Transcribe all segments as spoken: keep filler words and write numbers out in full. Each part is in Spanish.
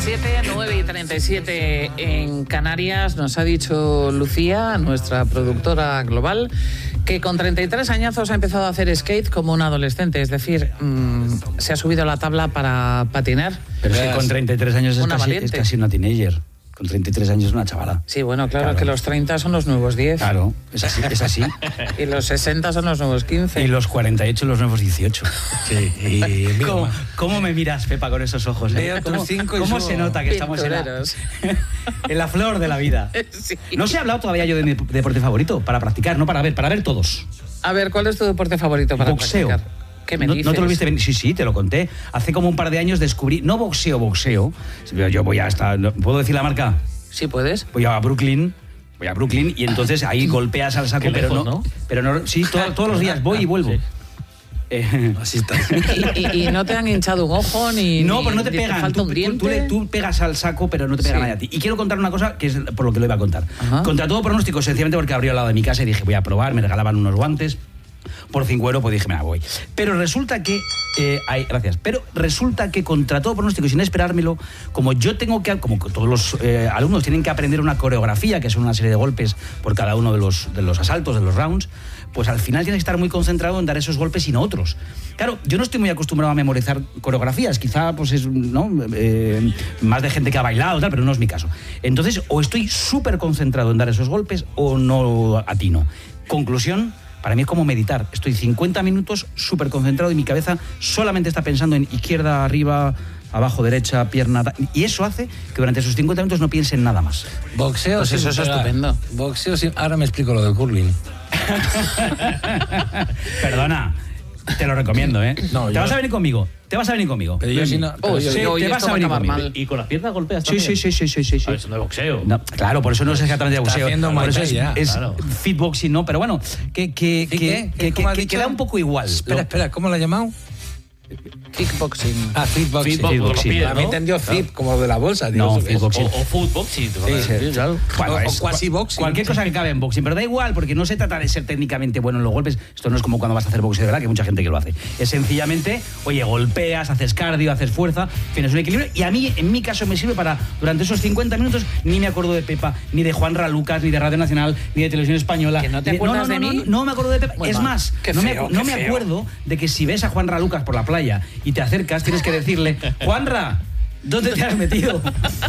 siete, nueve y treinta y siete en Canarias. Nos ha dicho Lucía, nuestra productora global, que con treinta y tres añazos ha empezado a hacer skate como un adolescente. Es decir, mmm, se ha subido a la tabla para patinar. Pero es que con treinta y tres años es casi, valiente. es casi una teenager. Con treinta y tres años es una chavala. Sí, bueno, claro, claro. que los treinta son los nuevos diez. Claro, es así, es así. Y los sesenta son los nuevos quince. Y los cuarenta y ocho los nuevos dieciocho. Sí, y ¿Cómo, ¿Cómo me miras, Pepa, con esos ojos? ¿Eh? Veo tus ¿Cómo, cinco y ¿Cómo subo. se nota que estamos en la, en la flor de la vida? Sí. No se ha hablado todavía yo de mi deporte favorito, para practicar, no para ver, para ver todos. A ver, ¿cuál es tu deporte favorito para Boxeo. practicar? ¿Qué me no, dices? ¿No te lo viste venir? Sí, sí, te lo conté. Hace como un par de años descubrí, no boxeo, boxeo. Yo voy hasta, ¿puedo decir la marca? Sí, puedes. Voy a Brooklyn, voy a Brooklyn y entonces ahí golpeas al saco, Qué pero lejos, no, ¿no? pero no, sí, todo- todos los días voy y vuelvo. Sí. Eh, Así está. Y, y- y no te han hinchado un ojo ni. no, ni- pero no te ni pegan. falta Tú, un tú- diente. tú le- tú pegas al saco, pero no te pega Sí. nadie a ti. Y quiero contar una cosa que es por lo que lo iba a contar. Ajá. Contra todo pronóstico, sencillamente porque abrió al lado de mi casa y dije, voy a probar, me regalaban unos guantes. Por cinco euros, pues dije, me la voy. Pero resulta que... Eh, ay, gracias. Pero resulta que contra todo pronóstico, sin esperármelo, como yo tengo que... Como todos los eh, alumnos tienen que aprender una coreografía, que son una serie de golpes por cada uno de los, de los asaltos, de los rounds, pues al final tienes que estar muy concentrado en dar esos golpes y no otros. Claro, yo no estoy muy acostumbrado a memorizar coreografías. Quizá, pues es, ¿no? Eh, más de gente que ha bailado, tal, pero no es mi caso. Entonces, o estoy súper concentrado en dar esos golpes o no atino. Conclusión... Para mí es como meditar. Estoy cincuenta minutos súper concentrado y mi cabeza solamente está pensando en izquierda, arriba, abajo, derecha, pierna... Y eso hace que durante esos cincuenta minutos no piense en nada más. Boxeo Pues sin eso es pegar. estupendo. Boxeo sin... Ahora me explico lo del curling. Perdona, te lo recomiendo, ¿eh? No, te yo- vas a venir conmigo. Te vas a venir conmigo. Pero yo Ven. si no... pero Oh, yo- sí, Sí, oye, te vas esto a va a venir acabar conmigo. mal. ¿Y con las piernas golpeas Sí, también? sí, sí, sí, sí, sí. A ver, eso no es boxeo. No, claro, por eso no es exactamente de Está boxeo. haciendo Por Muay eso Thai es, ya, es claro. fitboxing, ¿no? Pero bueno, que, que, ¿Sí, que, qué? que, ¿Cómo has que- dicho? que da un poco igual. Espera, Lo- espera, ¿cómo lo has llamado? Kickboxing. Ah, fitboxing. Fitbox, con los Fitboxing. pies, A mí ¿no? entendió zip, como lo de la bolsa. Digo, No, ¿eso qué es? fitboxing. O, o footboxing. Sí, sí. claro. Bueno, O- o es quasi cua- boxing. Cualquier cosa que cabe en boxing, pero da igual, porque no se trata de ser técnicamente bueno en los golpes. Esto no es como cuando vas a hacer boxeo de verdad, que hay mucha gente que lo hace. Es sencillamente, oye, golpeas, haces cardio, haces fuerza, tienes un equilibrio. Y a mí, en mi caso, me sirve para, durante esos cincuenta minutos, ni me acuerdo de Pepa, ni de Juan Ralucas, ni de Radio Nacional, ni de Televisión Española. ¿Que no te ni- acuerdas no, no, de no, mí? No, no me acuerdo de Pepa. Muy es mal. más, Qué no, feo, me, no qué me feo. acuerdo de que si ves a Juan Ralucas por la playa y te acercas, tienes que decirle, Juanra, ¿dónde te has metido?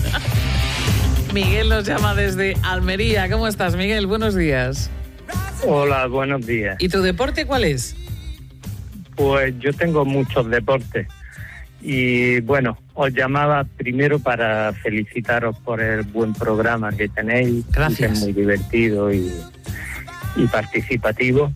Miguel nos llama desde Almería. ¿Cómo estás, Miguel? Buenos días. Hola, buenos días. ¿Y tu deporte cuál es? Pues yo tengo muchos deportes y bueno, os llamaba primero para felicitaros por el buen programa que tenéis. Gracias. Que es muy divertido y, y participativo.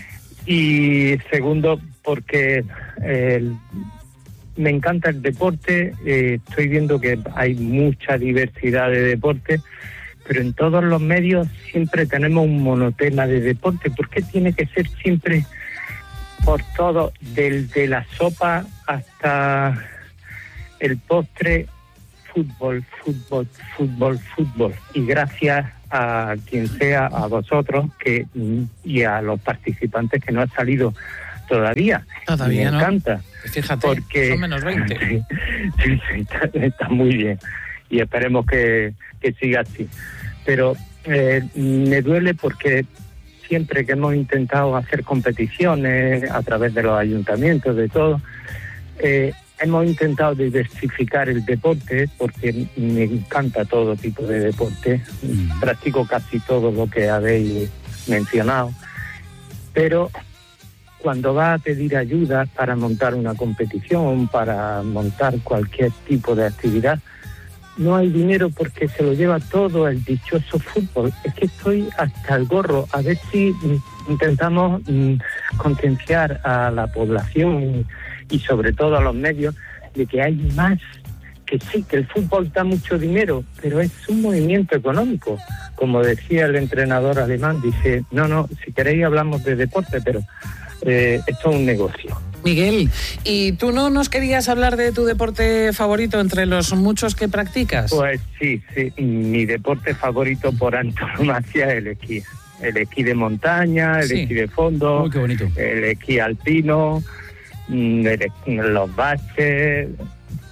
Y segundo, porque eh, me encanta el deporte, eh, estoy viendo que hay mucha diversidad de deportes, pero en todos los medios siempre tenemos un monotema de deporte. ¿Por qué tiene que ser siempre por todo, desde la sopa hasta el postre, fútbol, fútbol, fútbol, fútbol? Y gracias a quien sea, a vosotros que y a los participantes que no han salido todavía. Todavía me no. encanta. Fíjate, Porque son menos veinte. Sí, sí, sí, está, está muy bien y esperemos que, que siga así. Pero eh, me duele porque siempre que hemos intentado hacer competiciones a través de los ayuntamientos, de todo, eh, hemos intentado diversificar el deporte porque me encanta todo tipo de deporte. Mm. Practico casi todo lo que habéis mencionado, pero cuando va a pedir ayuda para montar una competición, para montar cualquier tipo de actividad, no hay dinero porque se lo lleva todo el dichoso fútbol. Es que estoy hasta el gorro. A ver si mm, intentamos mm, concienciar a la población y, y sobre todo a los medios de que hay más, que sí, que el fútbol da mucho dinero, pero es un movimiento económico. Como decía el entrenador alemán, dice, no, no, si queréis hablamos de deporte, pero eh, esto es un negocio. Miguel, ¿y tú no nos querías hablar de tu deporte favorito entre los muchos que practicas? Pues sí, sí, mi deporte favorito por antonomasia es el esquí. El esquí de montaña, el Sí. esquí de fondo, Uy, qué bonito. el esquí alpino, mm, el- los baches,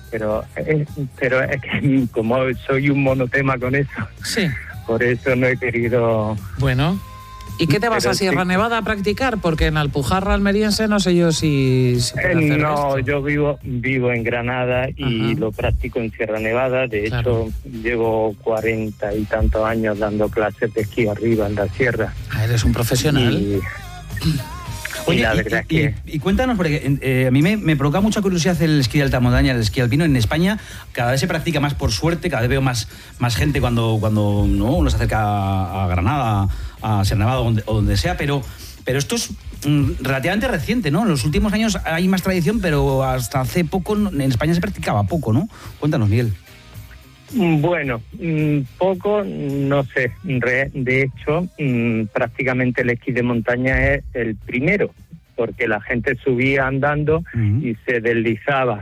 pero, eh, pero es que como soy un monotema con eso, Sí. por eso no he querido... Bueno. ¿Y qué te vas Pero a Sierra sí. Nevada a practicar? Porque en Alpujarra almeriense no sé yo si se puede Eh, hacer no, esto. yo vivo vivo en Granada y Ajá. lo practico en Sierra Nevada. De Claro. hecho, llevo cuarenta y tantos años dando clases de esquí arriba en la sierra. Ah, eres un profesional. Y, y la verdad y, es que... y cuéntanos, porque eh, a mí me, me provoca mucha curiosidad el esquí de alta montaña, el esquí alpino. En España cada vez se practica más por suerte, cada vez veo más, más gente cuando, cuando ¿no? uno se acerca a, a Granada, a Sierra Nevada o donde, o donde sea, pero, pero esto es mm, relativamente reciente, ¿no? En los últimos años hay más tradición, pero hasta hace poco en España se practicaba poco, ¿no? Cuéntanos, Miguel. Bueno, mm, poco, no sé. Re- De hecho, mm, prácticamente el esquí de montaña es el primero, porque la gente subía andando Ujú. y se deslizaba.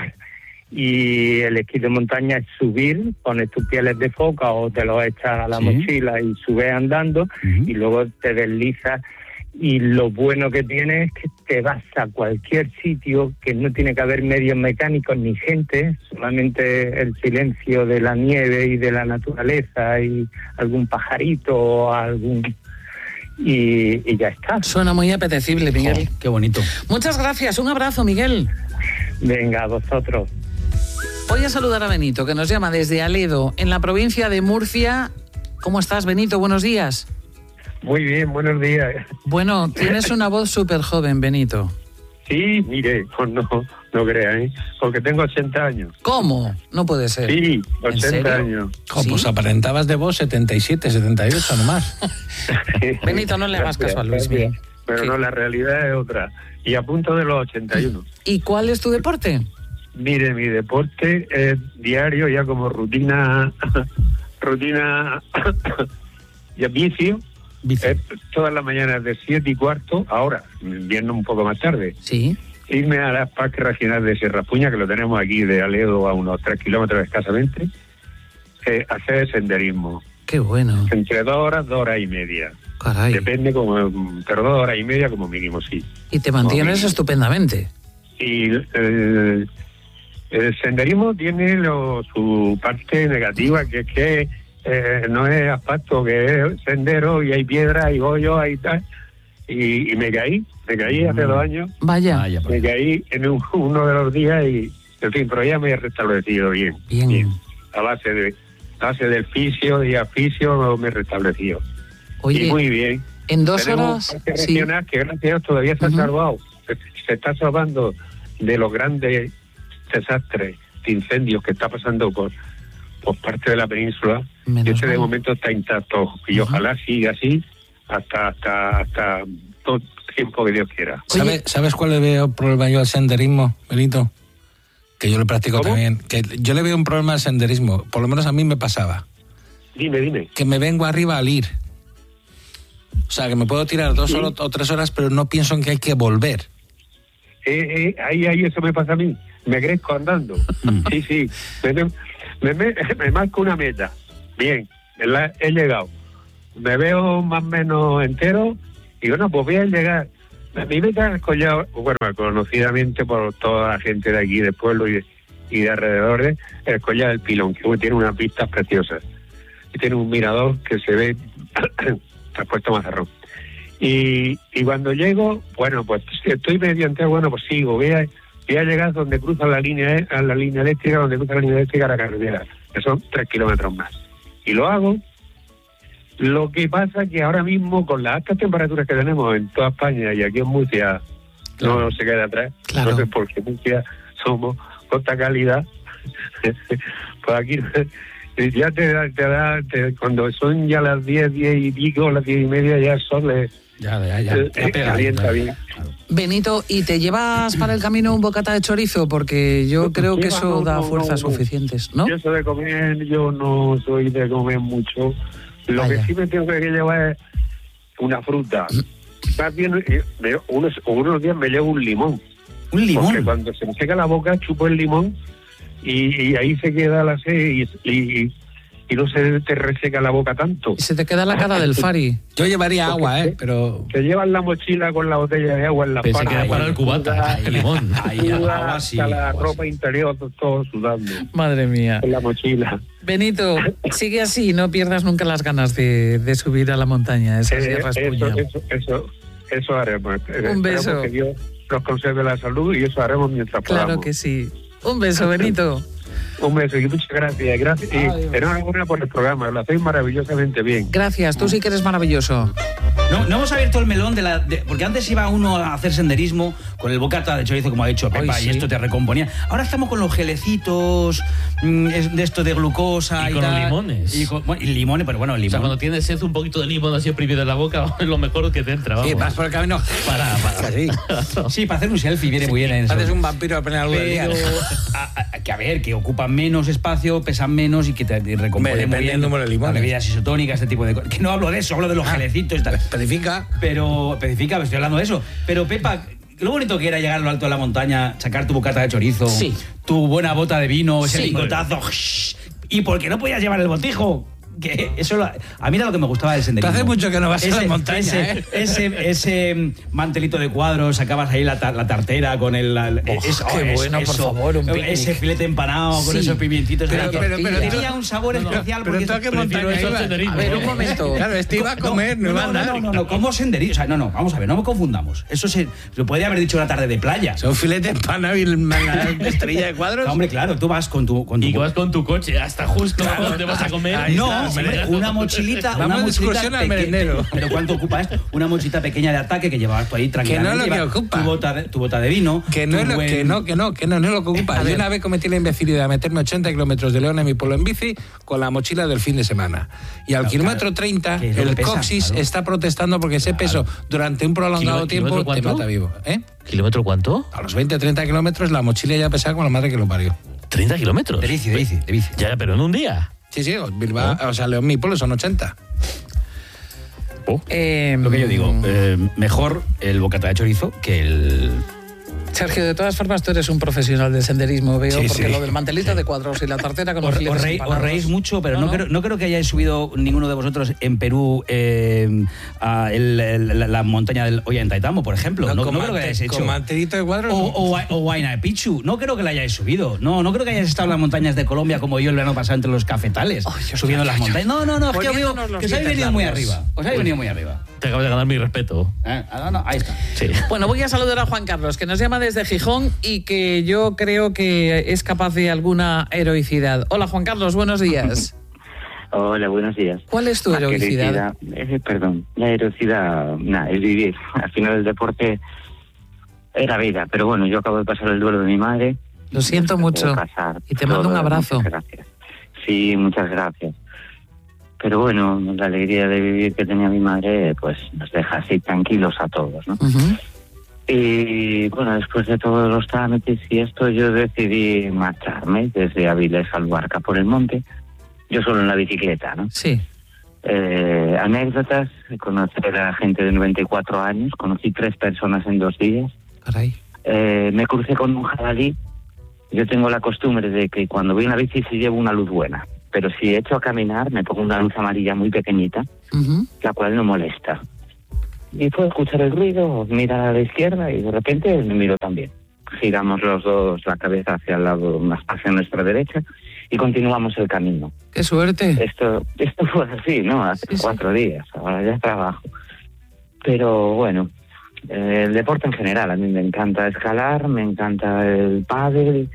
Y el esquí de montaña es subir, pones tus pieles de foca o te lo echas a la Sí. mochila y subes andando Ujú. y luego te deslizas. Y lo bueno que tiene es que te vas a cualquier sitio, que no tiene que haber medios mecánicos ni gente, solamente el silencio de la nieve y de la naturaleza y algún pajarito o algún... Y, y ya está. Suena muy apetecible, Miguel. Oh, qué bonito. Muchas gracias. Un abrazo, Miguel. Venga, vosotros. Voy a saludar a Benito, que nos llama desde Aledo, en la provincia de Murcia. ¿Cómo estás, Benito? Buenos días. Muy bien, buenos días. Bueno, tienes una voz súper joven, Benito. Sí, mire, pues no, no crean, ¿eh? Porque tengo ochenta años. ¿Cómo? No puede ser. Sí, ¿En ochenta serio? años. Jo, ¿Sí? Pues aparentabas de vos setenta y siete, setenta y ocho nomás. Benito, no le hagas caso a Luis Miguel. Pero Sí. no, la realidad es otra. Y a punto de los ochenta y uno. ¿Y cuál es tu deporte? Mire, mi deporte es diario, ya como rutina, rutina, ya vicio. Bici. Es todas las mañanas de siete y cuarto, ahora, viendo un poco más tarde. Sí. Irme a la Parque Regional de Sierra Puña, que lo tenemos aquí de Aledo a unos tres kilómetros escasamente, eh, hacer senderismo. Qué bueno. Entre dos horas, dos horas y media. Caray. Depende, como, pero dos horas y media como mínimo, sí. Y te mantienes No, estupendamente. Y eh, el senderismo tiene lo- su parte negativa, que es que eh, no es asfalto, que es sendero y hay piedras y hoyos y tal. Y, y me caí, me caí hace dos años. Vaya. Vaya, Me caí en un- uno de los días y, en fin, pero ya me he restablecido bien. Bien. A base de a base del fisio y aficio me he restablecido. Oye, y muy bien. en dos Tenemos horas... un parque Sí. regional que gracias a Dios todavía se ha Ujú. salvado. Se, se está salvando de los grandes desastres de incendios que está pasando por, por parte de la península. Menos Y este de mal. momento está intacto. Y Ujú. ojalá siga así hasta, hasta, hasta todo el tiempo que Dios quiera. Oye. ¿Sabes, ¿Sabes cuál le veo problema yo al senderismo, Benito? Que yo lo practico ¿Cómo? también. Que yo le veo un problema al senderismo. Por lo menos a mí me pasaba. Dime, dime. Que me vengo arriba al ir. O sea, que me puedo tirar dos Sí. horas o tres horas, pero no pienso en que hay que volver. Eh, eh, ahí, ahí, eso me pasa a mí. Me crezco andando. Sí, sí. Me, me, me, me- me marco una meta. Bien, la- he llegado. Me veo más o menos entero y bueno, pues voy a llegar. Mi meta es collar, bueno, conocidamente por toda la gente de aquí, del pueblo y de, y de alrededores, el collar del Pilón, que tiene unas vistas preciosas. Y tiene un mirador que se ve al Puerto Mazarrón. Y, y cuando llego, bueno, pues si estoy medio entero, bueno, pues sigo, voy a, voy a llegar donde cruza la línea a la línea eléctrica, donde cruza la línea eléctrica a la carretera, que son tres kilómetros más. Y lo hago. Lo que pasa que ahora mismo, con las altas temperaturas que tenemos en toda España y aquí en Murcia, Claro. no se queda atrás. Claro. No sé por qué Murcia somos corta calidad. Pues aquí ya te da, te da te- cuando son ya las diez, diez y pico, las diez y media, ya el sol le Ya, ya, ya. eh, ya pega, calienta ya. bien. Benito, ¿y te llevas para el camino un bocata de chorizo? Porque yo No, creo que lleva, eso no, da no, fuerzas no, no. suficientes, ¿no? Yo soy de comer, yo no soy de comer mucho. Lo Vaya. que sí me tengo que llevar es una fruta. Más bien, eh, me- unos, unos días me llevo un limón. Un Porque limón. cuando se me seca la boca, chupo el limón y, y ahí se queda la sed y, y, y no se te reseca la boca tanto. Y se te queda la cara del Fari. Yo llevaría agua, ¿eh? Pero... Te llevas la mochila con la botella de agua en la Pensé que era espalda. para el cubata, el limón. Ahí, Suda agua sí, hasta la agua ropa sí. interior, todo sudando Madre mía. en la mochila. Benito, sigue así, no pierdas nunca las ganas de, de subir a la montaña, esa Eh, Sierra eso, Espuñal. eso, eso, eso haremos. Un beso. Esperemos que Dios nos conserve la salud y eso haremos mientras Claro podamos. que sí. Un beso, Benito. Un beso y muchas gracias. gracias. Y enhorabuena por el programa, lo hacéis maravillosamente bien. Gracias, tú sí que eres maravilloso. No, no hemos abierto el melón de la... de- porque antes iba uno a hacer senderismo con el bocata de chorizo, como ha dicho Pepa, Ay, y sí. esto te recomponía. Ahora estamos con los gelecitos mm, es de esto de glucosa Y y, con los tal. limones. Y, con, bueno, y limones, pero bueno, el O sea, limón... cuando tienes sed, un poquito de limón así oprimido en la boca, es lo mejor que te entra, vamos. Sí, vas por el camino... para, para. Así. Sí, para hacer un selfie viene muy bien en eso. Haces un vampiro al plena luz del día. Pero a- a- que a ver, que ocupan menos espacio, pesan menos y que te te recompone Hombre, muy depende bien. del número de limones. Las bebidas isotónicas, este tipo de cosas. Que no hablo de eso, hablo de los gelecitos y tal. Especifica. Pero, especifica, estoy hablando de eso. Pero, Pepa, lo bonito que era llegar a lo alto de la montaña, sacar tu bocata de chorizo, Sí. tu buena bota de vino, ese Sí. lingotazo. Y porque no podías llevar el botijo. Que eso lo- a mí era lo que me gustaba del senderismo. Tú hace mucho que no vas a la montaña, ese, ¿eh? ese, ese mantelito de cuadros, sacabas ahí la, ta- la tartera con el... la- eso, qué eso, bueno, por eso. favor, un picnic. Ese filete empanado con Sí. esos pimientitos. Pero- que- pero- pero- tenía un sabor especial. pero porque tú a qué prefiero montaña eso al ibas. senderismo. A ver, un momento. Claro, este iba a comer, no, no, iba a no, andar. no, no, no, ¿cómo senderismo? O sea, no, no, vamos a ver, no me confundamos. Eso se, se podría haber dicho una tarde de playa. Son filetes empanado y la estrella de cuadros. No, hombre, claro, tú vas con tu... Con tu Y que vas con tu coche hasta justo Claro, donde vas a comer. ahí No, está, hombre, una mochilita, Vamos una de mochilita excursión al peque- merendero. Pero ¿cuánto ocupa esto? Una mochilita pequeña de ataque que llevabas tú ahí tranquilamente. Que no es lo que llevas ocupa. Tu bota de, tu bota de vino. Que no, tu es lo, buen- que no, que no, que no, no es lo que ocupa. Yo una vez cometí la imbecilidad de meterme ochenta kilómetros de León en mi pueblo en bici con la mochila del fin de semana. Y al Claro, kilómetro claro. treinta, Que es lo el que pesa, coxis claro. está protestando porque ese peso durante un prolongado ¿Kilómetro tiempo te cuánto? mata vivo. ¿Eh? ¿Kilómetro cuánto? A los veinte, treinta kilómetros la mochila ya pesaba como la madre que lo parió. ¿treinta kilómetros? De bici, de bici, de bici. Ya, pero en un día. Sí, sí, Bilbao, o sea, León, mi pueblo son ochenta. Eh, Lo que yo digo, eh, mejor el bocata de chorizo que el... Sergio, de todas formas, tú eres un profesional del senderismo, veo, Sí, porque sí. lo del mantelito de cuadros y la tartera con los Os, filetes os reí- os empanados. reís mucho, pero No, no, no. Creo, no creo que hayáis subido ninguno de vosotros en Perú eh, a el- el- la, la montaña del Ollantaytambo, por ejemplo. No, no con creo que mante- hayáis hecho. Con mantelito de cuadros. O, no. o, o Huayna Picchu, no creo que la hayáis subido. No, no creo que hayáis estado en las montañas de Colombia como yo el verano pasado entre los cafetales, Ay, subiendo ay, las ay, montañas. No, no, no, es que, os veo Poniéndonos los que os habéis dientes venido muy largos. arriba. Os habéis venido muy arriba. Te acabas de ganar mi respeto. ¿Eh? Ah, no, no, ahí está. Sí. Bueno, voy a saludar a Juan Carlos, que nos llama desde Gijón y que yo creo que es capaz de alguna heroicidad. Hola, Juan Carlos, buenos días. Hola, buenos días. ¿Cuál es tu Más que heroicidad? heroicidad, eh, perdón, la heroicidad, nada, es vivir. Al final el deporte era vida, pero bueno, yo acabo de pasar el duelo de mi madre. Lo siento mucho. Pasar Y te mando todo, un abrazo. Muchas gracias. Sí, muchas gracias. Pero bueno, la alegría de vivir que tenía mi madre, pues nos deja así tranquilos a todos, ¿no? Ujú. Y bueno, después de todos los trámites y esto, yo decidí marcharme desde Avilés al Luarca por el monte, yo solo en la bicicleta, ¿no? Sí. Eh, anécdotas, conocer a gente de noventa y cuatro años, conocí tres personas en dos días, Caray. eh, me crucé con un jabalí. Yo tengo la costumbre de que cuando voy en la bici sí llevo una luz buena, pero si echo a caminar me pongo una luz amarilla muy pequeñita, Ujú. la cual no molesta. Y fue escuchar el ruido, mirar a la izquierda y de repente me miró también. Giramos los dos la cabeza hacia el lado, hacia nuestra derecha y continuamos el camino. Qué suerte. Esto esto fue así, ¿no? Hace Sí, sí. cuatro días, ahora ya trabajo. Pero bueno, eh, el deporte en general, a mí me encanta escalar, me encanta el pádel.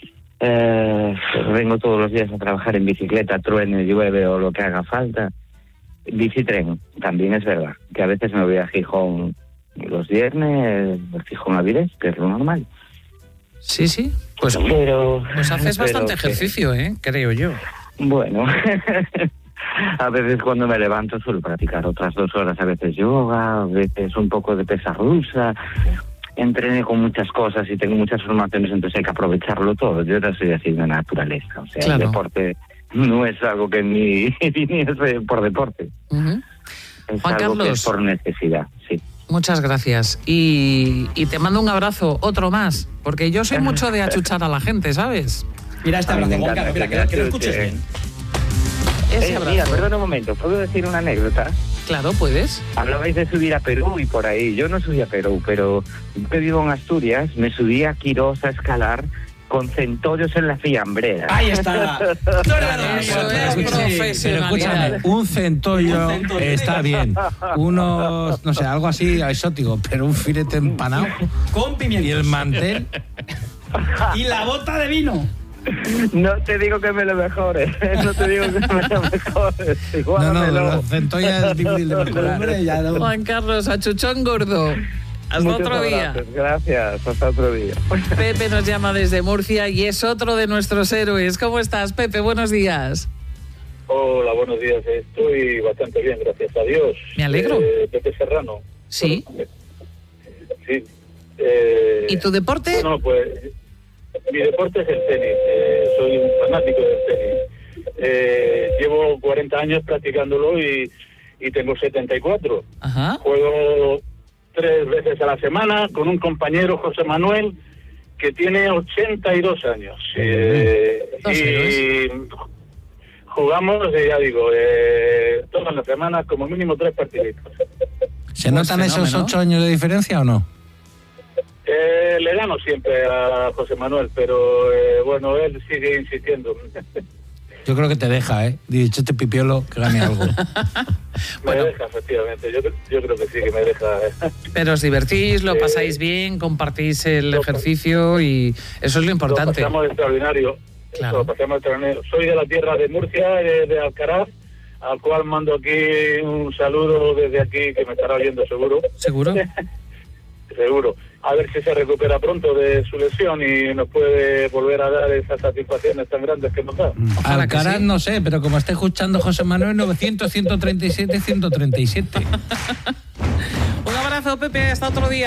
Eh, vengo todos los días a trabajar en bicicleta, truene, llueve o lo que haga falta. Bicitren, también es verdad, que a veces me voy a Gijón los viernes, a Gijón a Avilés, que es lo normal. Sí, sí. Pues, Pero, pues haces pero bastante que- ejercicio, ¿eh? Creo yo. Bueno, a veces cuando me levanto suelo practicar otras dos horas, a veces yoga, a veces un poco de pesa rusa. Entrené con muchas cosas y tengo muchas formaciones, entonces hay que aprovecharlo todo. Yo no soy así de naturaleza, o sea, Claro. el deporte no es algo que ni viniese por deporte, Ujú. es Juan algo que Carlos. es por necesidad, sí. Muchas gracias. Y, y te mando un abrazo, otro más, porque yo soy mucho de achuchar a la gente, ¿sabes? Mira este A mí abrazo, me Juan encanta Carlos, mira, que que, que lo me escuches escuches. bien. Ese Eh, abrazo. mira, perdón un momento, ¿puedo decir una anécdota? Claro, puedes. Hablabais de subir a Perú y por ahí. Yo no subí a Perú, pero yo que vivo en Asturias, me subí a Quirós a escalar con centollos en la fiambrera. Ahí está. No era lo Eso mío, es sí, sí. Pero profesionalidad. escúchame, un centollo, Un centollo. está bien. Unos, no sé, algo así exótico, pero un filete empanado Con y pimientos. el mantel. Y la bota de vino. No te digo que me lo mejores, no te digo que me lo mejores. No, no, Igualamelo. los centollos es difícil de mejorar. Hombre, ya no. Juan Carlos, a chuchón gordo. Hasta Muchos otro día. abrazos, gracias, hasta otro día. Pepe nos llama desde Murcia y es otro de nuestros héroes. ¿Cómo estás, Pepe? Buenos días. Hola, buenos días. Estoy bastante bien, gracias a Dios. Me alegro. Eh, Pepe Serrano. Sí. Sí. Eh, ¿Y tu deporte? Bueno, pues mi deporte es el tenis. Eh, soy un fanático del tenis. Eh, llevo cuarenta años practicándolo y, y tengo setenta y cuatro. Ajá. Juego tres veces a la semana con un compañero, José Manuel, que tiene ochenta y dos años. Eh, Dos y héroes. jugamos, eh, ya digo, eh, todas las semanas como mínimo tres partiditos. ¿Se notan esos fenómeno. ocho años de diferencia o no? Eh, le gano siempre a José Manuel, pero eh, bueno, él sigue insistiendo. Yo creo que te deja, ¿eh? Dicho este pipiolo que gane algo. Me Bueno. deja, efectivamente. Yo, yo creo que sí, que me deja. Pero os divertís, lo Eh, pasáis bien, compartís el lo- ejercicio y eso es lo Lo importante. pasamos extraordinario. Claro. Lo pasamos extraordinario. Soy de la tierra de Murcia, de, de Alcaraz, al cual mando aquí un saludo desde aquí, que me estará oyendo seguro. ¿Seguro? Seguro. A ver si se recupera pronto de su lesión y nos puede volver a dar esas satisfacciones tan grandes que nos da. Ojalá que Alcaraz sí. no sé, pero como está escuchando José Manuel, novecientos, ciento treinta y siete, ciento treinta y siete. Un abrazo, Pepe, hasta otro día.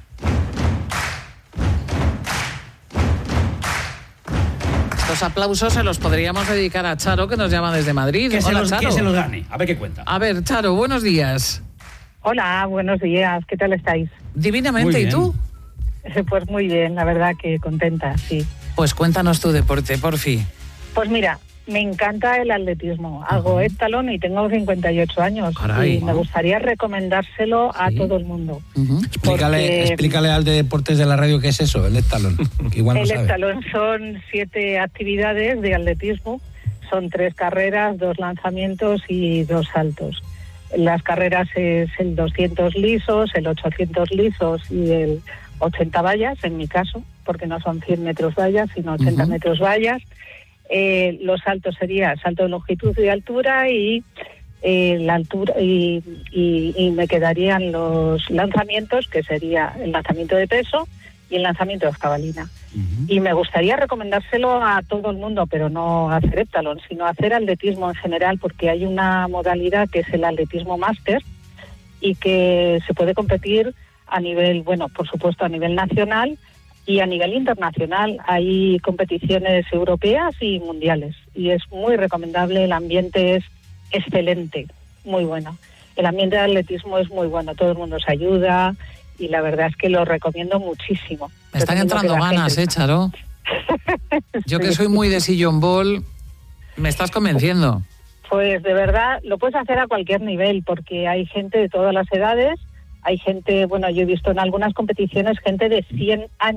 Estos aplausos se los podríamos dedicar a Charo, que nos llama desde Madrid. Que se, Hola, los, Charo. que se los gane. A ver qué cuenta. A ver, Charo, buenos días. Hola, buenos días, ¿qué tal estáis? Divinamente, Muy ¿y bien. tú? Pues muy bien, la verdad que contenta, sí. Pues cuéntanos tu deporte, por fin. Pues mira, me encanta el atletismo. Hago heptalón y tengo cincuenta y ocho años. Caray. Y me gustaría recomendárselo a Sí. todo el mundo. Ujú. Explícale, Porque- explícale al de deportes de la radio qué es eso, el heptalón. Igual no El sabe. heptalón son siete actividades de atletismo. Son tres carreras, dos lanzamientos y dos saltos. Las carreras es el doscientos lisos, el ochocientos lisos y el ochenta vallas, en mi caso, porque no son cien metros vallas, sino ochenta Ujú. metros vallas. Eh, los saltos sería salto de longitud y altura y eh, la altura y, y, y me quedarían los lanzamientos, que sería el lanzamiento de peso y el lanzamiento de jabalina. Y me gustaría recomendárselo a todo el mundo, pero no hacer heptalón, sino hacer atletismo en general, porque hay una modalidad que es el atletismo máster y que se puede competir a nivel, bueno, por supuesto a nivel nacional y a nivel internacional. Hay competiciones europeas y mundiales y es muy recomendable, el ambiente es excelente, muy bueno. El ambiente de atletismo es muy bueno, todo el mundo se ayuda y la verdad es que lo recomiendo muchísimo. Me están Recomiendo entrando que la ganas, gente- ¿eh, Charo? Yo que soy muy de sillón ball, me estás convenciendo. Pues de verdad lo puedes hacer a cualquier nivel porque hay gente de todas las edades, hay gente, bueno, yo he visto en algunas competiciones gente de cien años.